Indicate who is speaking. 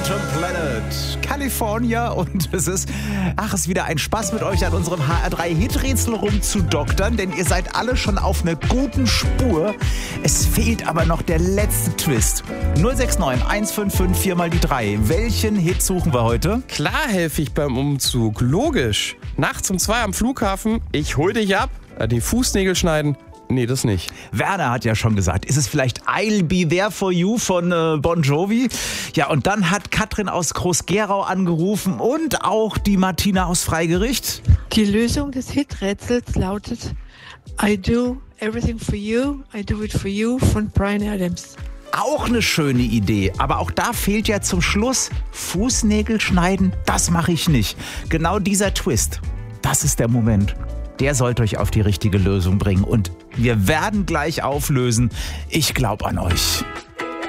Speaker 1: Phantom Planet, California, und es ist wieder ein Spaß mit euch an unserem HR3-Hit-Rätsel rumzudoktern, denn ihr seid alle schon auf einer guten Spur. Es fehlt aber noch der letzte Twist. 069 155 4 mal die 3. Welchen Hit suchen wir heute?
Speaker 2: Klar helfe ich beim Umzug, logisch. Nachts um 2 am Flughafen, ich hol dich ab, die Fußnägel schneiden. Nee, das nicht.
Speaker 1: Werner hat ja schon gesagt, ist es vielleicht I'll Be There For You von Bon Jovi? Ja, und dann hat Katrin aus Groß-Gerau angerufen und auch die Martina aus Freigericht.
Speaker 3: Die Lösung des Hiträtsels lautet I Do Everything For You, I Do It For You von Bryan Adams.
Speaker 1: Auch eine schöne Idee, aber auch da fehlt ja zum Schluss Fußnägel schneiden, das mache ich nicht. Genau dieser Twist, das ist der Moment. Der sollte euch auf die richtige Lösung bringen und wir werden gleich auflösen. Ich glaube an euch.